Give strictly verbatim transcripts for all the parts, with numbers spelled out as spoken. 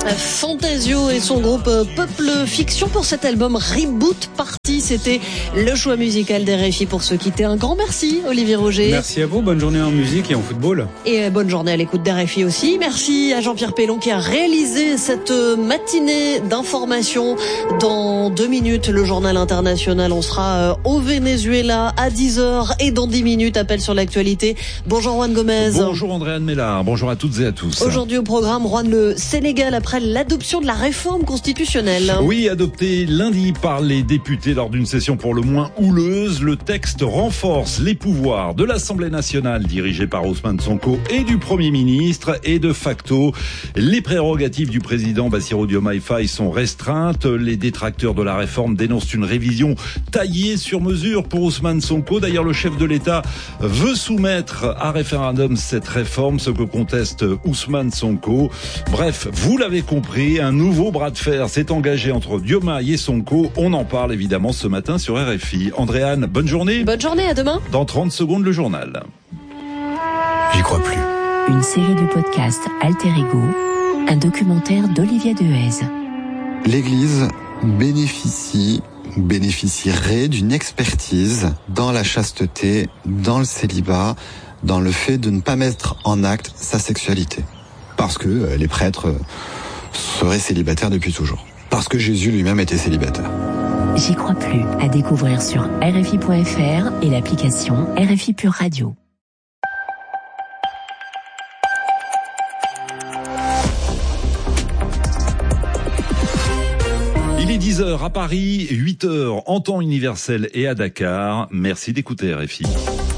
Fantasio et son groupe Peuple Fiction pour cet album Reboot Party. C'était le choix musical d'R F I pour se quitter. Un grand merci, Olivier Roger. Merci à vous. Bonne journée en musique et en football. Et bonne journée à l'écoute d'R F I aussi. Merci à Jean-Pierre Pellon qui a réalisé cette matinée d'information. Dans deux minutes, le journal international. On sera au Venezuela à dix heures et dans dix minutes, appel sur l'actualité. Bonjour Juan Gomez. Bonjour Andréane Mélard. Bonjour à toutes et à tous. Aujourd'hui au programme, Juan, le Sénégal après l'adoption de la réforme constitutionnelle. Oui, adopté lundi par les députés lors d'une session pour le moins houleuse, le texte renforce les pouvoirs de l'Assemblée nationale dirigée par Ousmane Sonko et du Premier ministre, et de facto, les prérogatives du président Bassirou Diomaye Faye sont restreintes. Les détracteurs de la réforme dénoncent une révision taillée sur mesure pour Ousmane Sonko. D'ailleurs, le chef de l'État veut soumettre à référendum cette réforme, ce que conteste Ousmane Sonko. Bref, vous l'avez compris, un nouveau bras de fer s'est engagé entre Diomaye et Sonko. On en parle évidemment ce matin sur R F I. Andréane, bonne journée. Bonne journée, à demain. Dans trente secondes, le journal. J'y crois plus. Une série de podcasts Alter Ego, un documentaire d'Olivier Dehaze. L'Église bénéficie, bénéficierait d'une expertise dans la chasteté, dans le célibat, dans le fait de ne pas mettre en acte sa sexualité. Parce que les prêtres seraient célibataires depuis toujours. Parce que Jésus lui-même était célibataire. J'y crois plus. À découvrir sur R F I point F R et l'application R F I Pure Radio. Il est dix heures à Paris, huit heures en temps universel et à Dakar. Merci d'écouter R F I.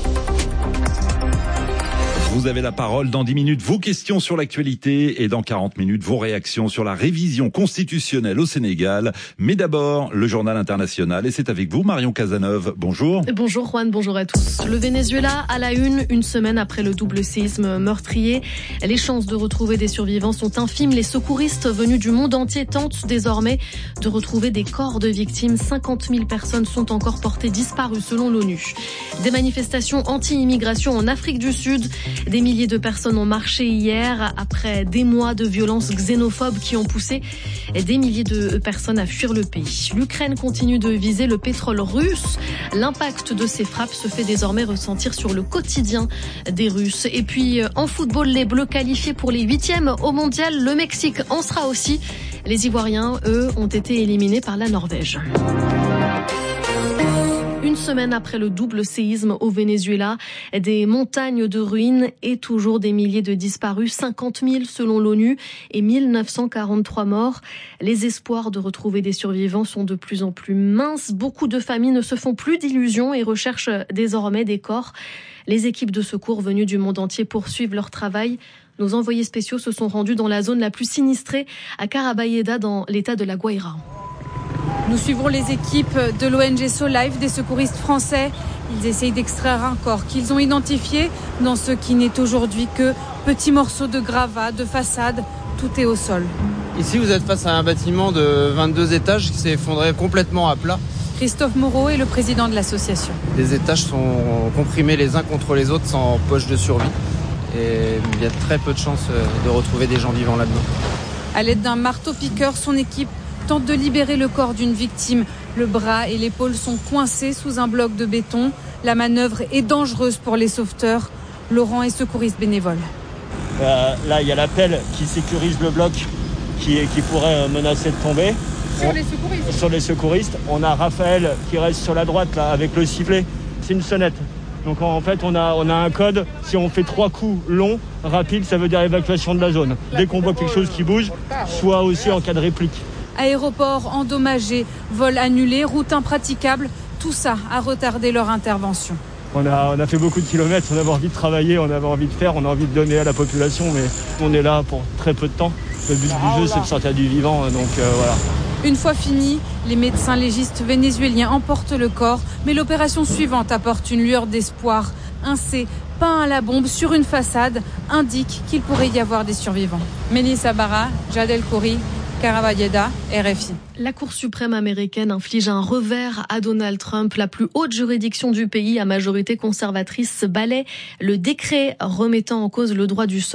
Vous avez la parole dans dix minutes, vos questions sur l'actualité, et dans quarante minutes, vos réactions sur la révision constitutionnelle au Sénégal. Mais d'abord, le journal international, et c'est avec vous, Marion Cazeneuve. Bonjour. Bonjour Juan, bonjour à tous. Le Venezuela à la une, une semaine après le double séisme meurtrier. Les chances de retrouver des survivants sont infimes. Les secouristes venus du monde entier tentent désormais de retrouver des corps de victimes. cinquante mille personnes sont encore portées disparues selon l'ONU. Des manifestations anti-immigration en Afrique du Sud. Des milliers de personnes ont marché hier après des mois de violences xénophobes qui ont poussé des milliers de personnes à fuir le pays. L'Ukraine continue de viser le pétrole russe. L'impact de ces frappes se fait désormais ressentir sur le quotidien des Russes. Et puis en football, les Bleus qualifiés pour les huitièmes au mondial. Le Mexique en sera aussi. Les Ivoiriens, eux, ont été éliminés par la Norvège. Une semaine après le double séisme au Venezuela, des montagnes de ruines et toujours des milliers de disparus, cinquante mille selon l'ONU et mille neuf cent quarante-trois morts. Les espoirs de retrouver des survivants sont de plus en plus minces. Beaucoup de familles ne se font plus d'illusions et recherchent désormais des corps. Les équipes de secours venues du monde entier poursuivent leur travail. Nos envoyés spéciaux se sont rendus dans la zone la plus sinistrée, à Carabayeda, dans l'état de la Guaira. Nous suivrons les équipes de l'O N G SoLife, des secouristes français. Ils essayent d'extraire un corps qu'ils ont identifié dans ce qui n'est aujourd'hui que petits morceaux de gravats, de façade. Tout est au sol. Ici, vous êtes face à un bâtiment de vingt-deux étages qui s'est effondré complètement à plat. Christophe Moreau est le président de l'association. Les étages sont comprimés les uns contre les autres sans poche de survie. Et il y a très peu de chances de retrouver des gens vivants là-dedans. À l'aide d'un marteau-piqueur, son équipe tente de libérer le corps d'une victime. Le bras et l'épaule sont coincés sous un bloc de béton. La manœuvre est dangereuse pour les sauveteurs. Laurent est secouriste bénévole. Euh, là, il y a la pelle qui sécurise le bloc qui, qui pourrait menacer de tomber. Sur On, les secouristes Sur les secouristes. On a Raphaël qui reste sur la droite là, avec le sifflet. C'est une sonnette. Donc en fait, on a, on a un code. Si on fait trois coups longs, rapides, ça veut dire évacuation de la zone. Dès qu'on voit quelque chose qui bouge, soit aussi en cas de réplique. Aéroports endommagés, vols annulés, routes impraticables, tout ça a retardé leur intervention. On a, on a fait beaucoup de kilomètres, on avait envie de travailler, on avait envie de faire, on a envie de donner à la population, mais on est là pour très peu de temps. Le but du jeu, c'est de sortir du vivant, donc euh, voilà. Une fois fini, les médecins légistes vénézuéliens emportent le corps, mais l'opération suivante apporte une lueur d'espoir. Un C peint à la bombe sur une façade indique qu'il pourrait y avoir des survivants. Mélissa Barra, Jadel Khoury, Carabayeda, R F I. La Cour suprême américaine inflige un revers à Donald Trump. La plus haute juridiction du pays, à majorité conservatrice, balaie le décret remettant en cause le droit du sol.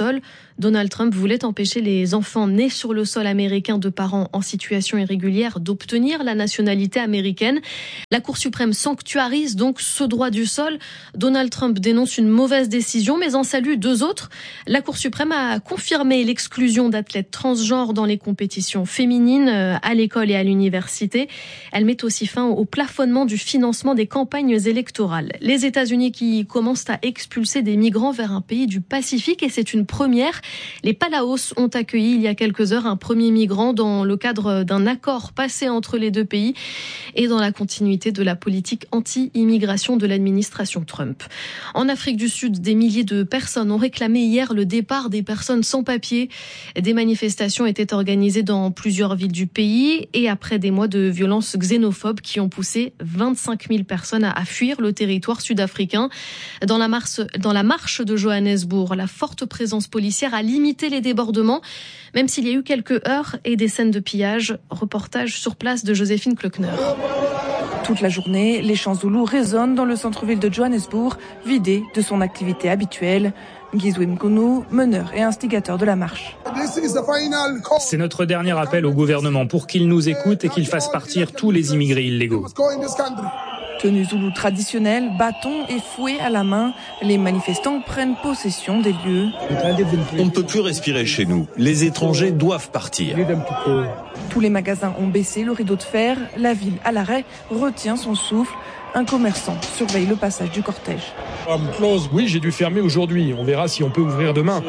Donald Trump voulait empêcher les enfants nés sur le sol américain de parents en situation irrégulière d'obtenir la nationalité américaine. La Cour suprême sanctuarise donc ce droit du sol. Donald Trump dénonce une mauvaise décision, mais en salue deux autres. La Cour suprême a confirmé l'exclusion d'athlètes transgenres dans les compétitions féminines à l'école et à l'université. Elle met aussi fin au plafonnement du financement des campagnes électorales. Les États-Unis qui commencent à expulser des migrants vers un pays du Pacifique, et c'est une première. Les Palaos ont accueilli il y a quelques heures un premier migrant dans le cadre d'un accord passé entre les deux pays et dans la continuité de la politique anti-immigration de l'administration Trump. En Afrique du Sud, des milliers de personnes ont réclamé hier le départ des personnes sans papier. Des manifestations étaient organisées dans plusieurs villes du pays et après des mois de violences xénophobes qui ont poussé vingt-cinq mille personnes à fuir le territoire sud-africain. Dans la marche, dans la marche de Johannesburg, la forte présence policière a limité les débordements, même s'il y a eu quelques heurts et des scènes de pillage. Reportage sur place de Joséphine Klockner. Toute la journée, les chants zoulous résonnent dans le centre-ville de Johannesburg, vidé de son activité habituelle. Ngizwe Mkunu, meneur et instigateur de la marche. C'est notre dernier appel au gouvernement pour qu'il nous écoute et qu'il fasse partir tous les immigrés illégaux. Tenue zoulou traditionnelle, bâtons et fouets à la main, les manifestants prennent possession des lieux. On ne peut plus respirer chez nous. Les étrangers doivent partir. Tous les magasins ont baissé le rideau de fer. La ville à l'arrêt retient son souffle. Un commerçant surveille le passage du cortège. Oui, j'ai dû fermer aujourd'hui. On verra si on peut ouvrir demain.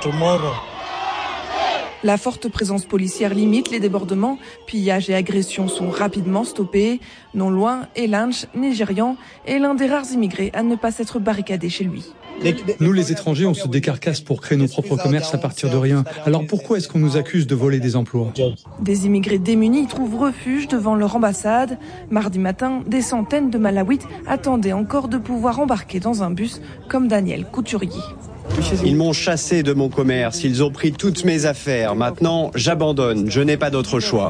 La forte présence policière limite les débordements. Pillages et agressions sont rapidement stoppés. Non loin, Elanch, nigérian, est l'un des rares immigrés à ne pas s'être barricadé chez lui. Nous, les étrangers, on se décarcasse pour créer nos propres commerces à partir de rien. Alors pourquoi est-ce qu'on nous accuse de voler des emplois ? Des immigrés démunis trouvent refuge devant leur ambassade. Mardi matin, des centaines de Malawites attendaient encore de pouvoir embarquer dans un bus comme Daniel Couturier. Ils m'ont chassé de mon commerce, ils ont pris toutes mes affaires. Maintenant, j'abandonne, je n'ai pas d'autre choix.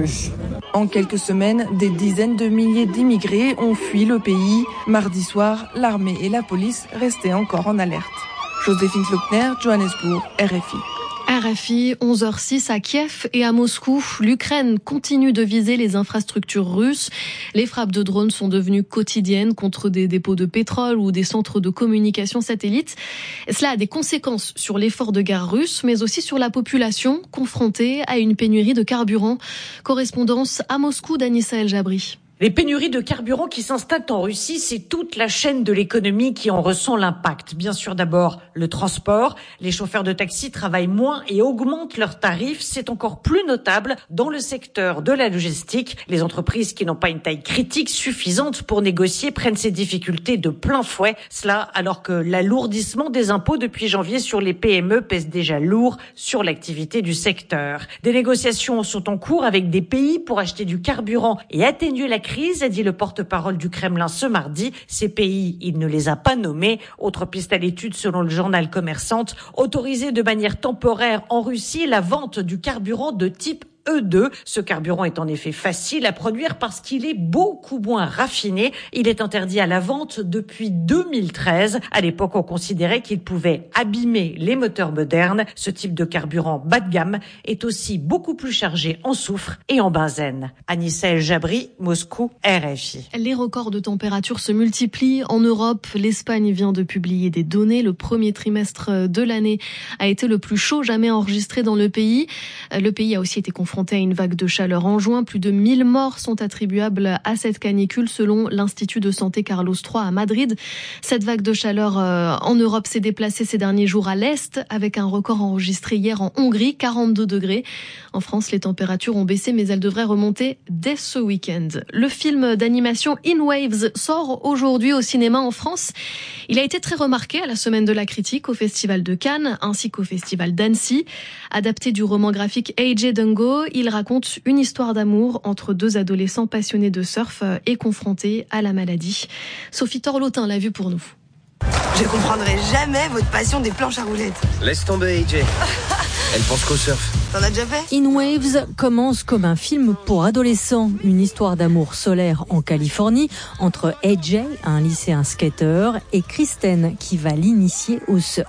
En quelques semaines, des dizaines de milliers d'immigrés ont fui le pays. Mardi soir, l'armée et la police restaient encore en alerte. Joséphine Klockner, Johannesburg, R F I. R F I, onze heures six à Kiev et à Moscou. L'Ukraine continue de viser les infrastructures russes. Les frappes de drones sont devenues quotidiennes contre des dépôts de pétrole ou des centres de communication satellites. Cela a des conséquences sur l'effort de guerre russe, mais aussi sur la population confrontée à une pénurie de carburant. Correspondance à Moscou d'Anissa El Jabri. Les pénuries de carburant qui s'installent en Russie, c'est toute la chaîne de l'économie qui en ressent l'impact. Bien sûr, d'abord, le transport. Les chauffeurs de taxi travaillent moins et augmentent leurs tarifs. C'est encore plus notable dans le secteur de la logistique. Les entreprises qui n'ont pas une taille critique suffisante pour négocier prennent ces difficultés de plein fouet. Cela alors que l'alourdissement des impôts depuis janvier sur les P M E pèse déjà lourd sur l'activité du secteur. Des négociations sont en cours avec des pays pour acheter du carburant et atténuer la crise, a dit le porte-parole du Kremlin ce mardi. Ces pays, il ne les a pas nommés. Autre piste à l'étude selon le journal Commerçant, autoriser de manière temporaire en Russie la vente du carburant de type E deux. Ce carburant est en effet facile à produire parce qu'il est beaucoup moins raffiné. Il est interdit à la vente depuis deux mille treize. À l'époque, on considérait qu'il pouvait abîmer les moteurs modernes. Ce type de carburant bas de gamme est aussi beaucoup plus chargé en soufre et en benzène. Anissa El Jabri, Moscou, R F I. Les records de température se multiplient en Europe. L'Espagne vient de publier des données. Le premier trimestre de l'année a été le plus chaud jamais enregistré dans le pays. Le pays a aussi été confronté à une vague de chaleur en juin. Plus de mille morts sont attribuables à cette canicule selon l'Institut de santé Carlos trois à Madrid. Cette vague de chaleur en Europe s'est déplacée ces derniers jours à l'Est avec un record enregistré hier en Hongrie, quarante-deux degrés. En France, les températures ont baissé mais elles devraient remonter dès ce week-end. Le film d'animation In Waves sort aujourd'hui au cinéma en France. Il a été très remarqué à la Semaine de la Critique au Festival de Cannes ainsi qu'au Festival d'Annecy. Adapté du roman graphique A J Dungo, il raconte une histoire d'amour entre deux adolescents passionnés de surf et confrontés à la maladie. Sophie Torlotin l'a vu pour nous. Je comprendrai jamais votre passion des planches à roulettes. Laisse tomber, A J. Elle pense qu'au surf. T'en as déjà fait ? In Waves commence comme un film pour adolescents. Une histoire d'amour solaire en Californie entre A J, un lycéen skater, et Kristen qui va l'initier au surf.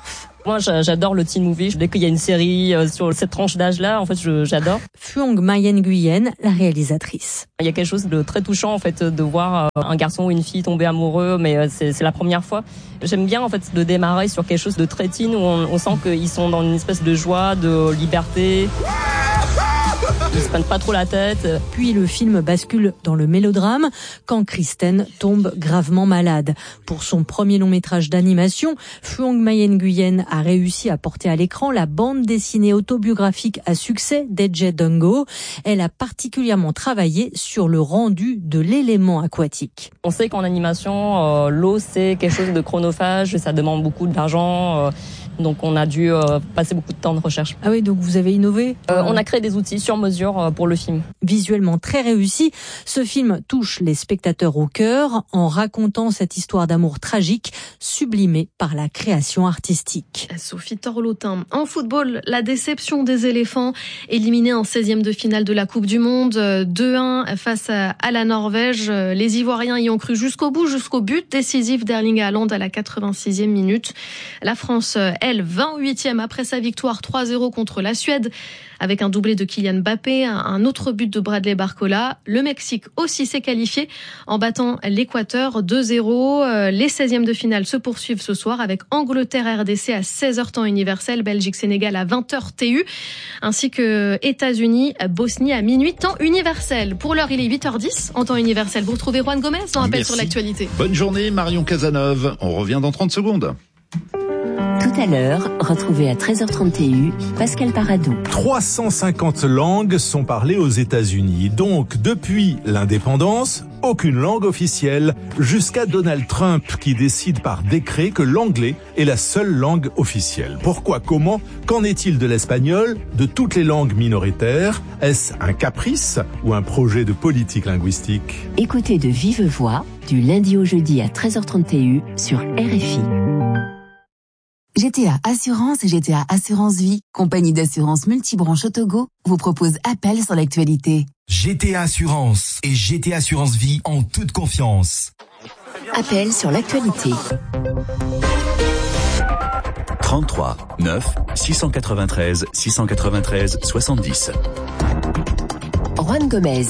Moi, j'adore le teen movie. Dès qu'il y a une série sur cette tranche d'âge-là, en fait, je, j'adore. Phuong Mayen Nguyen, la réalisatrice. Il y a quelque chose de très touchant, en fait, de voir un garçon ou une fille tomber amoureux, mais c'est, c'est la première fois. J'aime bien, en fait, de démarrer sur quelque chose de très teen où on, on sent qu'ils sont dans une espèce de joie, de liberté. Ils se prennent pas trop la tête. Puis le film bascule dans le mélodrame quand Kristen tombe gravement malade. Pour son premier long métrage d'animation, Phuong Mayen Nguyen a réussi à porter à l'écran la bande dessinée autobiographique à succès d'Edje Dungo. Elle a particulièrement travaillé sur le rendu de l'élément aquatique. On sait qu'en animation, euh, l'eau c'est quelque chose de chronophage, ça demande beaucoup d'argent. Euh, Donc on a dû euh, passer beaucoup de temps de recherche. Ah oui, donc vous avez innové euh, On a créé des outils sur mesure euh, pour le film. Visuellement très réussi, ce film touche les spectateurs au cœur en racontant cette histoire d'amour tragique sublimée par la création artistique. Sophie Torlotin. En football, la déception des éléphants, éliminés en seizième de finale de la Coupe du Monde, deux un face à la Norvège. Les Ivoiriens y ont cru jusqu'au bout, jusqu'au but décisif d'Erling Haaland à la quatre-vingt-sixième minute. La France, elle, vingt-huitième après sa victoire trois zéro contre la Suède, avec un doublé de Kylian Mbappé, un autre but de Bradley Barcola. Le Mexique aussi s'est qualifié en battant l'Équateur deux zéro. Les seizièmes de finale se poursuivent ce soir avec Angleterre-R D C à seize heures temps universel, Belgique-Sénégal à vingt heures T U, ainsi que États-Unis-Bosnie à minuit temps universel. Pour l'heure, il est huit heures dix en temps universel. Vous retrouvez Juan Gomez dans Appel sur l'actualité. Bonne journée Marion Cazeneuve. On revient dans trente secondes. Tout à l'heure, retrouvez à treize heures trente T U Pascal Paradou. trois cent cinquante langues sont parlées aux États-Unis. Donc, depuis l'indépendance, aucune langue officielle, jusqu'à Donald Trump qui décide par décret que l'anglais est la seule langue officielle. Pourquoi, comment, qu'en est-il de l'espagnol, de toutes les langues minoritaires? Est-ce un caprice ou un projet de politique linguistique? Écoutez de vive voix, du lundi au jeudi à treize heures trente T U sur R F I. G T A Assurance et G T A Assurance Vie, compagnie d'assurance multibranche au Togo, vous propose Appel sur l'actualité. G T A Assurance et G T A Assurance Vie en toute confiance. Appel sur l'actualité. trente-trois neuf six cent quatre-vingt-treize six cent quatre-vingt-treize soixante-dix. Juan Gomez.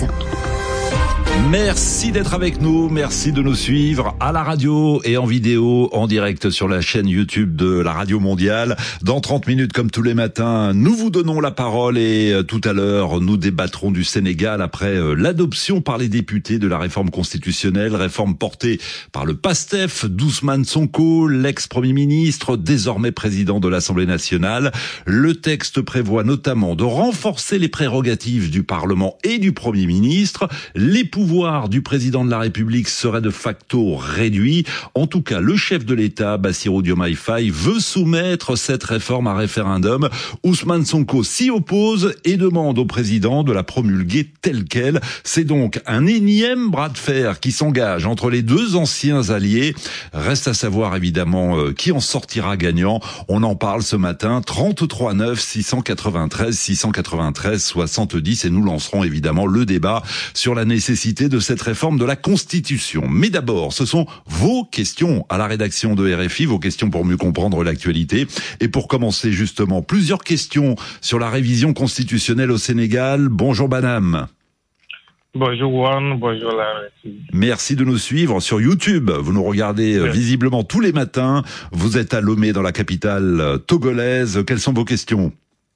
Merci d'être avec nous, merci de nous suivre à la radio et en vidéo, en direct sur la chaîne YouTube de la Radio Mondiale. Dans trente minutes, comme tous les matins, nous vous donnons la parole et tout à l'heure, nous débattrons du Sénégal après l'adoption par les députés de la réforme constitutionnelle, réforme portée par le PASTEF d'Ousmane Sonko, l'ex-premier ministre, désormais président de l'Assemblée nationale. Le texte prévoit notamment de renforcer les prérogatives du Parlement et du Premier ministre. Les pouvoirs du président de la République serait de facto réduit. En tout cas, le chef de l'État, Bassirou Diomaye Faye, veut soumettre cette réforme à référendum. Ousmane Sonko s'y oppose et demande au président de la promulguer telle quelle. C'est donc un énième bras de fer qui s'engage entre les deux anciens alliés. Reste à savoir évidemment euh, qui en sortira gagnant. On en parle ce matin. trente-trois neuf six cent quatre-vingt-treize six cent quatre-vingt-treize soixante-dix et nous lancerons évidemment le débat sur la nécessité de cette réforme de la Constitution. Mais d'abord, ce sont vos questions à la rédaction de R F I, vos questions pour mieux comprendre l'actualité. Et pour commencer justement, plusieurs questions sur la révision constitutionnelle au Sénégal. Bonjour Banam. Bonjour Juan, bonjour la R F I. Merci de nous suivre sur YouTube. Vous nous regardez oui. visiblement tous les matins. Vous êtes à Lomé dans la capitale togolaise. Quelles sont vos questions ?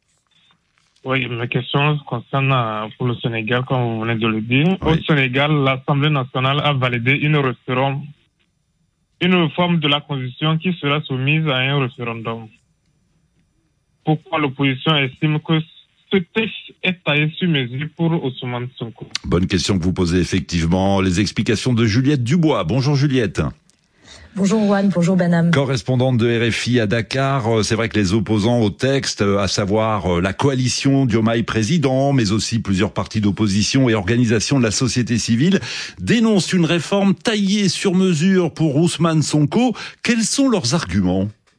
Oui, ma question concerne pour le Sénégal, comme vous venez de le dire. Oui. Au Sénégal, l'Assemblée nationale a validé une réforme, une réforme de la Constitution qui sera soumise à un référendum. Pourquoi l'opposition estime que ce texte est taillé sur mesure pour Ousmane Sonko? Bonne question que vous posez effectivement. Les explications de Juliette Dubois. Bonjour Juliette. Bonjour Juan, bonjour Banam. Correspondante de R F I à Dakar, c'est vrai que les opposants au texte, à savoir la coalition Diomaye président, mais aussi plusieurs partis d'opposition et organisations de la société civile, dénoncent une réforme taillée sur mesure pour Ousmane Sonko. Quels sont leurs arguments ?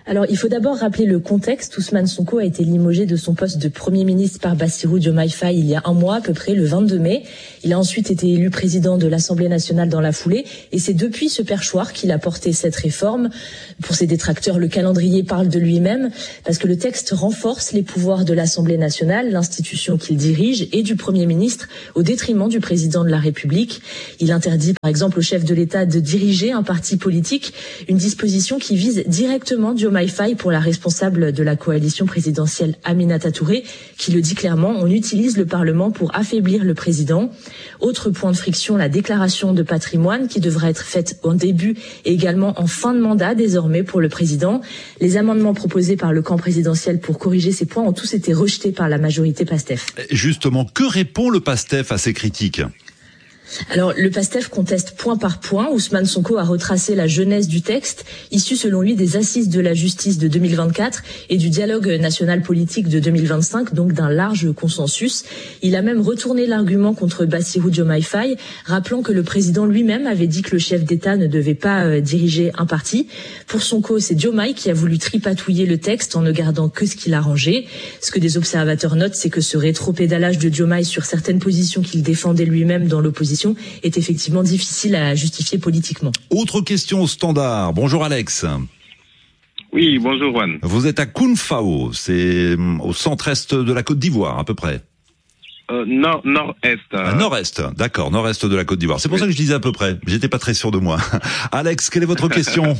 Alors, il faut d'abord rappeler le contexte. Ousmane Sonko a été limogé de son poste de Premier ministre par Bassirou Diomaye Faye il y a un mois à peu près, le vingt-deux mai. Il a ensuite été élu président de l'Assemblée nationale dans la foulée. Et c'est depuis ce perchoir qu'il a porté cette réforme. Pour ses détracteurs, le calendrier parle de lui-même parce que le texte renforce les pouvoirs de l'Assemblée nationale, l'institution qu'il dirige, et du Premier ministre au détriment du président de la République. Il interdit par exemple au chef de l'État de diriger un parti politique, une disposition qui vise directement Diomaye Faye pour la responsable de la coalition présidentielle Aminata Touré, qui le dit clairement, on utilise le Parlement pour affaiblir le président. Autre point de friction, la déclaration de patrimoine qui devra être faite en début et également en fin de mandat désormais pour le président. Les amendements proposés par le camp présidentiel pour corriger ces points ont tous été rejetés par la majorité PASTEF. Justement, que répond le PASTEF à ces critiques ? Alors, le PASTEF conteste point par point. Ousmane Sonko a retracé la genèse du texte, issu selon lui des assises de la justice de deux mille vingt-quatre et du dialogue national politique de deux mille vingt-cinq, donc d'un large consensus. Il a même retourné l'argument contre Bassirou Diomaye Faye, rappelant que le président lui-même avait dit que le chef d'État ne devait pas euh, diriger un parti. Pour Sonko, c'est Diomaye qui a voulu tripatouiller le texte en ne gardant que ce qu'il arrangeait. Ce que des observateurs notent, c'est que ce rétropédalage de Diomaye sur certaines positions qu'il défendait lui-même dans l'opposition est effectivement difficile à justifier politiquement. Autre question au standard. Bonjour Alex. Oui, bonjour Juan. Vous êtes à Kounfao, c'est au centre-est de la Côte d'Ivoire à peu près. Euh, nord, nord-est. Euh... Ah, nord-est, d'accord, nord-est de la Côte d'Ivoire. C'est pour oui. ça que je disais à peu près. J'étais pas très sûr de moi. Alex, quelle est votre question?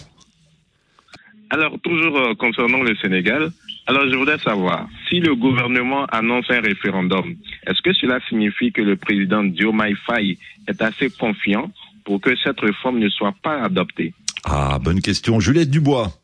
Alors, toujours euh, concernant le Sénégal, alors je voudrais savoir, si le gouvernement annonce un référendum, est-ce que cela signifie que le président Diomaye Faye est assez confiant pour que cette réforme ne soit pas adoptée? Ah, bonne question. Juliette Dubois.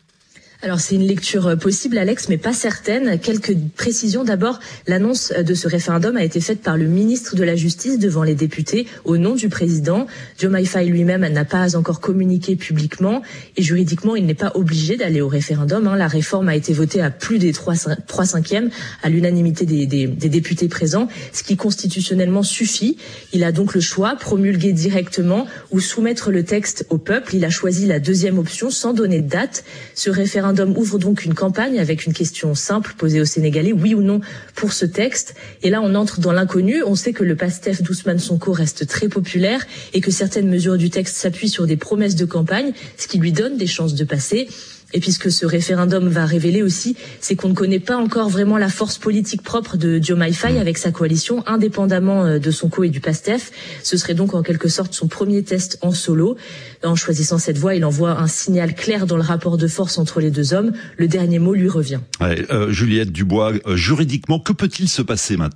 Alors c'est une lecture possible, Alex, mais pas certaine. Quelques précisions. D'abord, l'annonce de ce référendum a été faite par le ministre de la Justice devant les députés au nom du président. Diomaye Faye lui-même n'a pas encore communiqué publiquement et juridiquement, il n'est pas obligé d'aller au référendum. Hein. La réforme a été votée à plus des trois cinquièmes, à l'unanimité des, des, des députés présents, ce qui constitutionnellement suffit. Il a donc le choix, promulguer directement ou soumettre le texte au peuple. Il a choisi la deuxième option sans donner de date. Ce référendum Le référendum ouvre donc une campagne avec une question simple posée aux Sénégalais, oui ou non pour ce texte. Et là, on entre dans l'inconnu. On sait que le PASTEF d'Ousmane Sonko reste très populaire et que certaines mesures du texte s'appuient sur des promesses de campagne, ce qui lui donne des chances de passer. Et puis ce que ce référendum va révéler aussi, c'est qu'on ne connaît pas encore vraiment la force politique propre de Diomaye Faye avec sa coalition, indépendamment de Sonko et du PASTEF. Ce serait donc en quelque sorte son premier test en solo. En choisissant cette voie, il envoie un signal clair dans le rapport de force entre les deux hommes. Le dernier mot lui revient. Ouais, euh, Juliette Dubois, euh, juridiquement, que peut-il se passer maintenant ?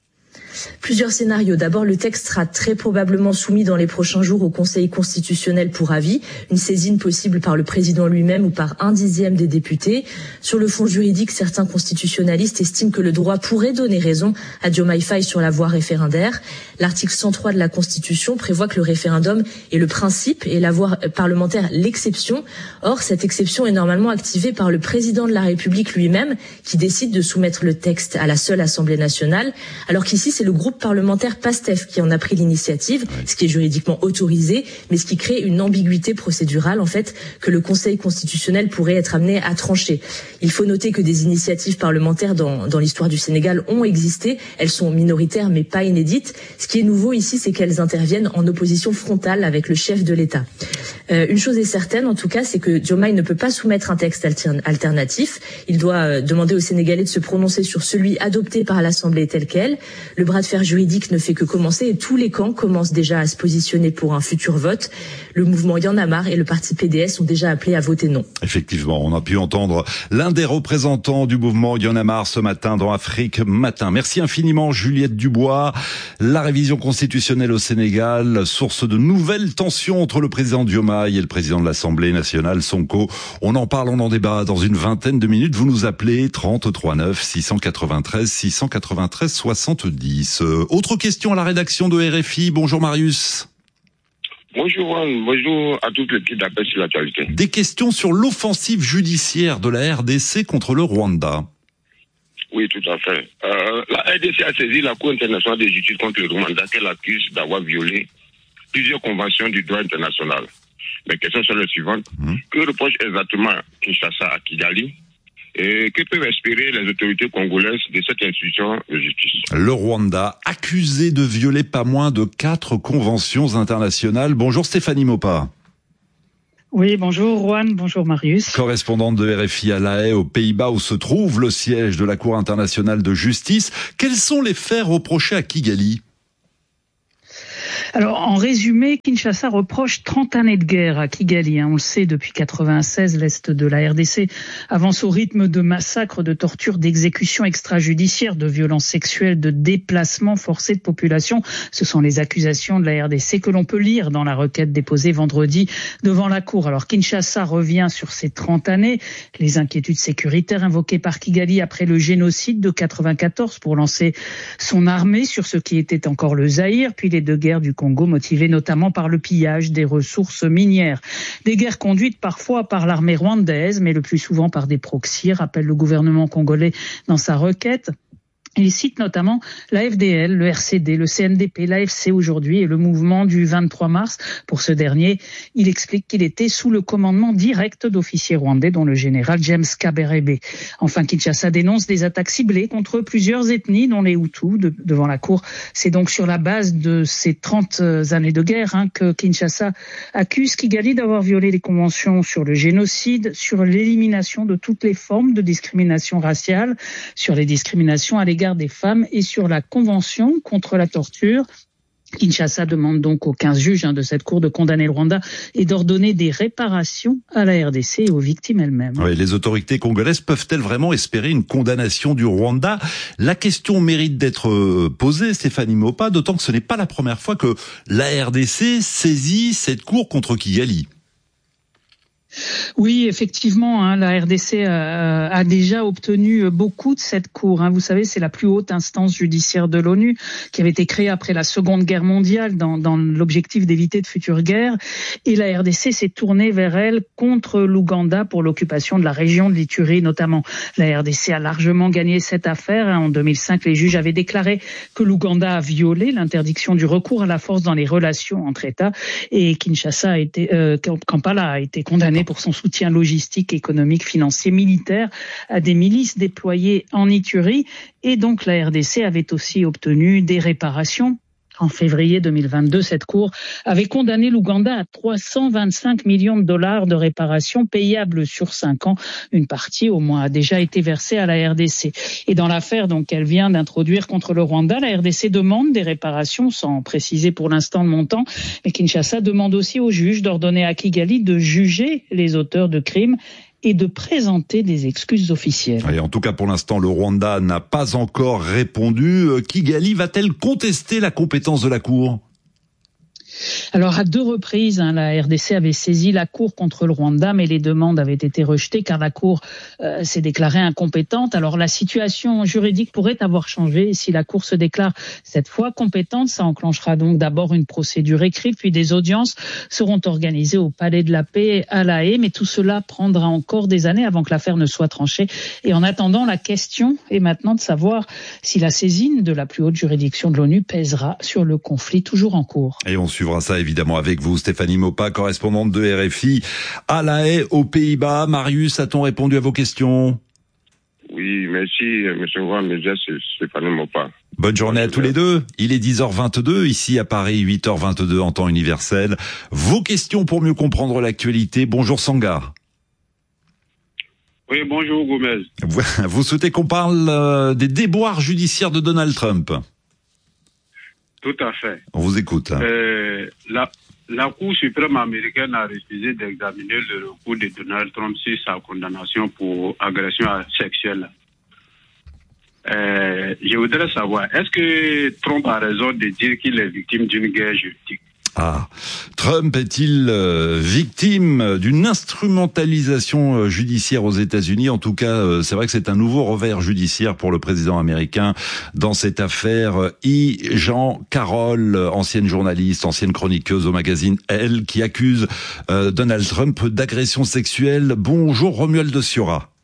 Plusieurs scénarios. D'abord, le texte sera très probablement soumis dans les prochains jours au Conseil constitutionnel pour avis, une saisine possible par le président lui-même ou par un dixième des députés. Sur le fond juridique, certains constitutionnalistes estiment que le droit pourrait donner raison à Diomaye Faye sur la voie référendaire. L'article cent trois de la Constitution prévoit que le référendum est le principe et la voie parlementaire l'exception. Or, cette exception est normalement activée par le président de la République lui-même qui décide de soumettre le texte à la seule Assemblée nationale, alors qu'ici, c'est le groupe parlementaire PASTEF qui en a pris l'initiative, ce qui est juridiquement autorisé, mais ce qui crée une ambiguïté procédurale, en fait, que le Conseil constitutionnel pourrait être amené à trancher. Il faut noter que des initiatives parlementaires dans, dans l'histoire du Sénégal ont existé. Elles sont minoritaires, mais pas inédites. Ce qui est nouveau ici, c'est qu'elles interviennent en opposition frontale avec le chef de l'État. Euh, une chose est certaine, en tout cas, c'est que Diomaye ne peut pas soumettre un texte altern- alternatif. Il doit euh, demander aux Sénégalais de se prononcer sur celui adopté par l'Assemblée tel quel. Le bras de fer juridique ne fait que commencer et tous les camps commencent déjà à se positionner pour un futur vote. Le mouvement Y en a marre et le parti P D S ont déjà appelé à voter non. Effectivement, on a pu entendre l'un des représentants du mouvement Y en a marre ce matin dans Afrique Matin. Merci infiniment Juliette Dubois. La révision constitutionnelle au Sénégal, source de nouvelles tensions entre le président Diomaye et le président de l'Assemblée nationale Sonko. On en parle, on en débat dans une vingtaine de minutes. Vous nous appelez trente-trois neuf six cent quatre-vingt-treize six cent quatre-vingt-treize soixante-dix. Autre question à la rédaction de R F I. Bonjour Marius. Bonjour, bonjour à toute l'équipe d'Appel sur l'actualité. Des questions sur l'offensive judiciaire de la R D C contre le Rwanda. Oui, tout à fait. Euh, la R D C a saisi la Cour internationale de justice contre le Rwanda qu'elle accuse d'avoir violé plusieurs conventions du droit international. Mes questions sont les suivantes. Mmh. Que reproche exactement Kinshasa à Kigali? Et que peuvent espérer les autorités congolaises de cette institution de justice? Le Rwanda, accusé de violer pas moins de quatre conventions internationales. Bonjour Stéphanie Maupas. Oui, bonjour Juan, bonjour Marius. Correspondante de R F I à La Haye, aux Pays-Bas, où se trouve le siège de la Cour internationale de justice. Quels sont les faits reprochés à Kigali ? Alors, en résumé, Kinshasa reproche trente années de guerre à Kigali. On le sait, depuis quatre-vingt-seize, l'Est de la R D C avance au rythme de massacres, de tortures, d'exécutions extrajudiciaires, de violences sexuelles, de déplacements forcés de population. Ce sont les accusations de la R D C que l'on peut lire dans la requête déposée vendredi devant la Cour. Alors, Kinshasa revient sur ces trente années, les inquiétudes sécuritaires invoquées par Kigali après le génocide de quatre-vingt-quatorze pour lancer son armée sur ce qui était encore le Zaïre, puis les deux guerres du Congo, motivées notamment par le pillage des ressources minières. Des guerres conduites parfois par l'armée rwandaise, mais le plus souvent par des proxys, rappelle le gouvernement congolais dans sa requête. Il cite notamment la F D L, le R C D, le C N D P, l'A F C aujourd'hui et le mouvement du vingt-trois mars. Pour ce dernier, il explique qu'il était sous le commandement direct d'officiers rwandais, dont le général James Kabarebe. Enfin, Kinshasa dénonce des attaques ciblées contre plusieurs ethnies, dont les Hutus, de, devant la Cour. C'est donc sur la base de ces trente années de guerre hein, que Kinshasa accuse Kigali d'avoir violé les conventions sur le génocide, sur l'élimination de toutes les formes de discrimination raciale, sur les discriminations à l'égard des femmes et sur la Convention contre la torture. Kinshasa demande donc aux quinze juges hein, de cette cour de condamner le Rwanda et d'ordonner des réparations à la R D C et aux victimes elles-mêmes. Oui, les autorités congolaises peuvent-elles vraiment espérer une condamnation du Rwanda? La question mérite d'être posée, Stéphanie Maupas, d'autant que ce n'est pas la première fois que la R D C saisit cette cour contre Kigali. Oui, effectivement, hein, la R D C a, a déjà obtenu beaucoup de cette cour. Hein. Vous savez, c'est la plus haute instance judiciaire de l'ONU qui avait été créée après la Seconde Guerre mondiale dans, dans l'objectif d'éviter de futures guerres. Et la R D C s'est tournée vers elle contre l'Ouganda pour l'occupation de la région de l'Ituri notamment. La R D C a largement gagné cette affaire. Hein. En deux mille cinq, les juges avaient déclaré que l'Ouganda a violé l'interdiction du recours à la force dans les relations entre États. Et Kinshasa a été, euh, Kampala a été condamné pour son soutien logistique, économique, financier, militaire à des milices déployées en Ituri. Et donc la R D C avait aussi obtenu des réparations. En février deux mille vingt-deux, cette cour avait condamné l'Ouganda à trois cent vingt-cinq millions de dollars de réparations payables sur cinq ans. Une partie, au moins, a déjà été versée à la R D C. Et dans l'affaire donc qu'elle vient d'introduire contre le Rwanda, la R D C demande des réparations, sans préciser pour l'instant le montant. Mais Kinshasa demande aussi aux juges d'ordonner à Kigali de juger les auteurs de crimes et de présenter des excuses officielles. Et en tout cas, pour l'instant, le Rwanda n'a pas encore répondu. Kigali va-t-elle contester la compétence de la Cour ? Alors, à deux reprises, hein, la R D C avait saisi la Cour contre le Rwanda, mais les demandes avaient été rejetées car la Cour euh, s'est déclarée incompétente. Alors, la situation juridique pourrait avoir changé. Si la Cour se déclare cette fois compétente, ça enclenchera donc d'abord une procédure écrite, puis des audiences seront organisées au Palais de la Paix à La Haye. Mais tout cela prendra encore des années avant que l'affaire ne soit tranchée. Et en attendant, la question est maintenant de savoir si la saisine de la plus haute juridiction de l'ONU pèsera sur le conflit toujours en cours. Et on suivra ça évidemment avec vous, Stéphanie Maupas, correspondante de R F I à La Haye, aux Pays-Bas. Marius, a-t-on répondu à vos questions? Oui, merci, monsieur Roy, mais c'est Stéphanie Maupas. Bonne journée à tous les deux. Il est dix heures vingt-deux, ici à Paris, huit heures vingt-deux en temps universel. Vos questions pour mieux comprendre l'actualité. Bonjour Sangar. Oui, bonjour Gomez. Vous, vous souhaitez qu'on parle euh, des déboires judiciaires de Donald Trump? Tout à fait. On vous écoute. Euh, la, la Cour suprême américaine a refusé d'examiner le recours de Donald Trump sur sa condamnation pour agression sexuelle. Euh, je voudrais savoir, est-ce que Trump a raison de dire qu'il est victime d'une guerre juridique? Ah, Trump est-il euh, victime d'une instrumentalisation euh, judiciaire aux États-Unis? En tout cas, euh, c'est vrai que c'est un nouveau revers judiciaire pour le président américain dans cette affaire. I. Jean Carroll, ancienne journaliste, ancienne chroniqueuse au magazine Elle, qui accuse euh, Donald Trump d'agression sexuelle. Bonjour Romuald de Siora.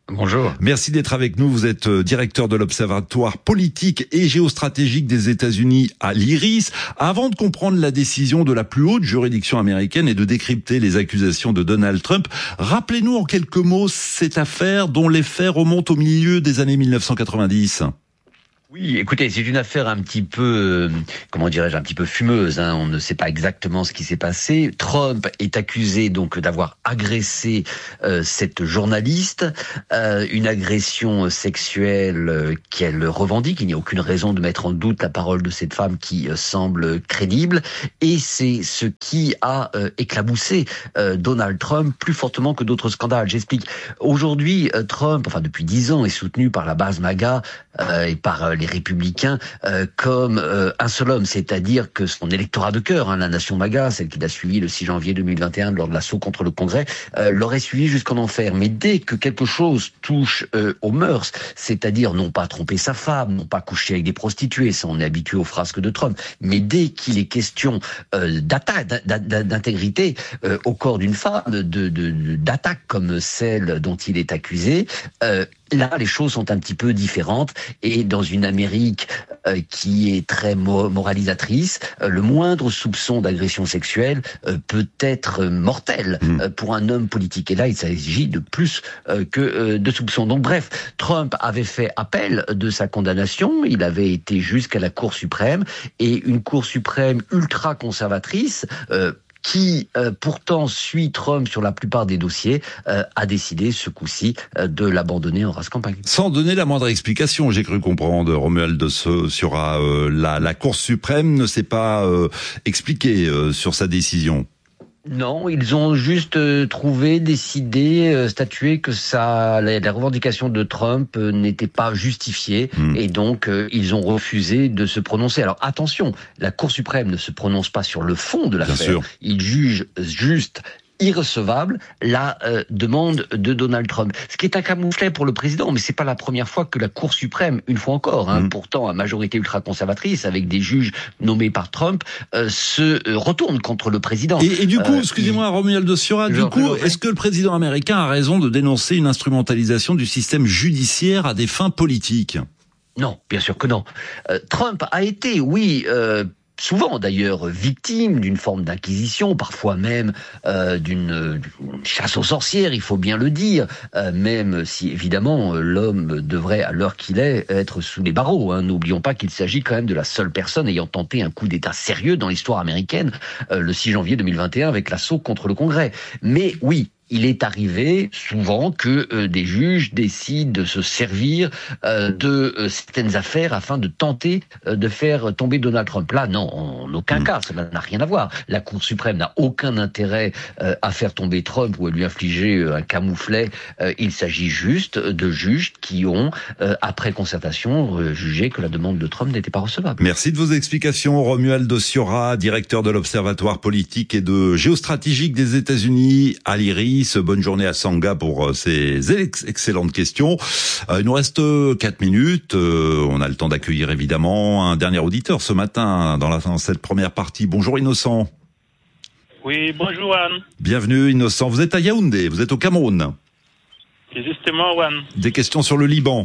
Bonjour. Merci d'être avec nous. Vous êtes directeur de l'Observatoire politique et géostratégique des États-Unis à l'I R I S. Avant de comprendre la décision de la plus haute juridiction américaine et de décrypter les accusations de Donald Trump, rappelez-nous en quelques mots cette affaire dont les faits remontent au milieu des années mille neuf cent quatre-vingt-dix. Oui, écoutez, c'est une affaire un petit peu, euh, comment dirais-je, un petit peu fumeuse. Hein. On ne sait pas exactement ce qui s'est passé. Trump est accusé donc d'avoir agressé euh, cette journaliste, euh, une agression sexuelle euh, qu'elle revendique. Il n'y a aucune raison de mettre en doute la parole de cette femme qui euh, semble crédible. Et c'est ce qui a euh, éclaboussé euh, Donald Trump plus fortement que d'autres scandales. J'explique. Aujourd'hui, euh, Trump, enfin depuis dix ans, est soutenu par la base MAGA euh, et par euh, les républicains euh, comme euh, un seul homme, c'est-à-dire que son électorat de cœur, hein, la nation MAGA, celle qui l'a suivi le six janvier deux mille vingt et un lors de l'assaut contre le Congrès, euh, l'aurait suivi jusqu'en enfer. Mais dès que quelque chose touche euh, aux mœurs, c'est-à-dire non pas tromper sa femme, non pas coucher avec des prostituées, ça on est habitué aux frasques de Trump, mais dès qu'il est question euh, d'attaque, d'intégrité euh, au corps d'une femme, de, de, de, d'attaque comme celle dont il est accusé, euh, là, les choses sont un petit peu différentes et dans une Amérique euh, qui est très mo- moralisatrice, euh, le moindre soupçon d'agression sexuelle euh, peut être mortel euh, pour un homme politique. Et là, il s'agit de plus euh, que euh, de soupçons. Donc bref, Trump avait fait appel de sa condamnation, il avait été jusqu'à la Cour suprême et une Cour suprême ultra conservatrice euh, qui euh, pourtant suit Trump sur la plupart des dossiers, euh, a décidé ce coup-ci euh, de l'abandonner en race campagne. Sans donner la moindre explication, j'ai cru comprendre, Romuald Sciorra, euh, la, la Cour suprême ne s'est pas euh, expliquée euh, sur sa décision. Non, ils ont juste euh, trouvé, décidé, euh, statué que ça, la, la revendication de Trump euh, n'était pas justifiée mmh. et donc euh, ils ont refusé de se prononcer. Alors attention, la Cour suprême ne se prononce pas sur le fond de l'affaire. Ils jugent juste irrecevable la euh, demande de Donald Trump. Ce qui est un camouflet pour le président, mais c'est pas la première fois que la Cour suprême, une fois encore, hein, mmh. pourtant à majorité ultra-conservatrice, avec des juges nommés par Trump, euh, se euh, retourne contre le président. Et, et du coup, euh, excusez-moi, il... Romuald Sciorra, du coup, est-ce que le président américain a raison de dénoncer une instrumentalisation du système judiciaire à des fins politiques ? Non, bien sûr que non. Euh, Trump a été, oui, euh, souvent d'ailleurs victime d'une forme d'inquisition, parfois même euh, d'une, d'une chasse aux sorcières, il faut bien le dire, euh, même si évidemment l'homme devrait, à l'heure qu'il est, être sous les barreaux. Hein. N'oublions pas qu'il s'agit quand même de la seule personne ayant tenté un coup d'État sérieux dans l'histoire américaine, euh, le six janvier deux mille vingt et un avec l'assaut contre le Congrès. Mais oui, il est arrivé souvent que euh, des juges décident de se servir euh, de euh, certaines affaires afin de tenter euh, de faire tomber Donald Trump. Là, non, en aucun mmh. cas, ça n'a rien à voir. La Cour suprême n'a aucun intérêt euh, à faire tomber Trump ou à lui infliger euh, un camouflet. Euh, il s'agit juste de juges qui ont, euh, après concertation, euh, jugé que la demande de Trump n'était pas recevable. Merci de vos explications, Romuald Sciorra, directeur de l'Observatoire politique et de géostratégique des États-Unis à l'I R I S. Bonne journée à Sangha pour ces ex- excellentes questions. Euh, il nous reste quatre minutes. Euh, on a le temps d'accueillir évidemment un dernier auditeur ce matin dans, la, dans cette première partie. Bonjour Innocent. Oui, bonjour Anne. Bienvenue Innocent. Vous êtes à Yaoundé, vous êtes au Cameroun. Justement, Anne. Des questions sur le Liban.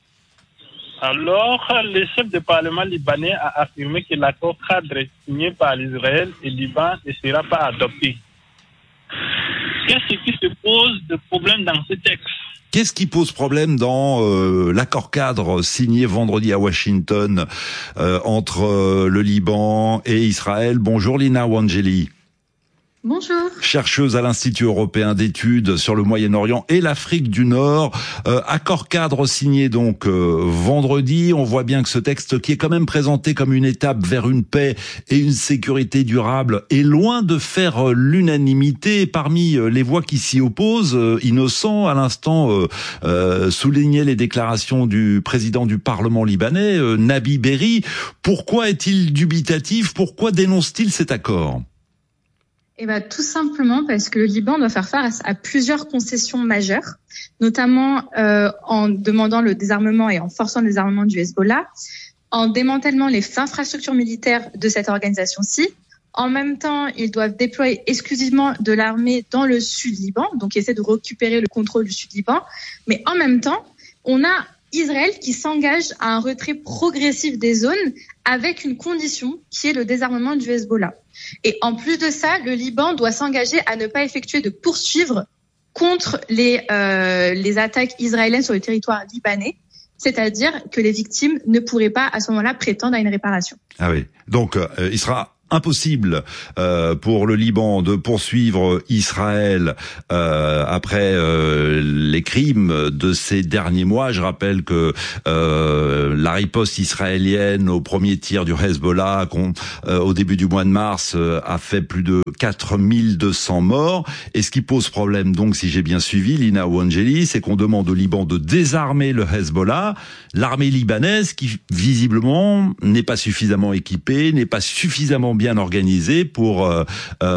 Alors, le chef du Parlement libanais a affirmé que l'accord cadre signé par Israël et Liban ne sera pas adopté. Qu'est-ce qui se pose de problème dans ce texte ? Qu'est-ce qui pose problème dans euh, l'accord cadre signé vendredi à Washington euh, entre euh, le Liban et Israël ? Bonjour Lina Wangeli. Bonjour. Chercheuse à l'Institut européen d'études sur le Moyen-Orient et l'Afrique du Nord. Euh, accord cadre signé donc euh, vendredi. On voit bien que ce texte, qui est quand même présenté comme une étape vers une paix et une sécurité durable, est loin de faire euh, l'unanimité. Parmi euh, les voix qui s'y opposent, euh, Innocent, à l'instant, euh, euh, soulignait les déclarations du président du Parlement libanais, euh, Nabi Berri. Pourquoi est-il dubitatif ? Pourquoi dénonce-t-il cet accord ? Eh ben, tout simplement parce que le Liban doit faire face à plusieurs concessions majeures, notamment euh, en demandant le désarmement et en forçant le désarmement du Hezbollah, en démantèlement les infrastructures militaires de cette organisation-ci, En même temps, ils doivent déployer exclusivement de l'armée dans le sud-Liban, donc essayer de récupérer le contrôle du sud-Liban. Mais en même temps, on a Israël qui s'engage à un retrait progressif des zones avec une condition qui est le désarmement du Hezbollah. Et en plus de ça, le Liban doit s'engager à ne pas effectuer de poursuivre contre les, euh, les attaques israéliennes sur le territoire libanais, c'est-à-dire que les victimes ne pourraient pas à ce moment-là prétendre à une réparation. Ah oui, donc euh, il sera impossible euh, pour le Liban de poursuivre Israël euh, après euh, les crimes de ces derniers mois. Je rappelle que euh, la riposte israélienne au premier tir du Hezbollah euh, au début du mois de mars euh, a fait plus de quatre mille deux cents morts. Et ce qui pose problème, donc, si j'ai bien suivi, Lina Ouangeli, c'est qu'on demande au Liban de désarmer le Hezbollah, l'armée libanaise qui visiblement n'est pas suffisamment équipée, n'est pas suffisamment bien organisée pour euh, euh,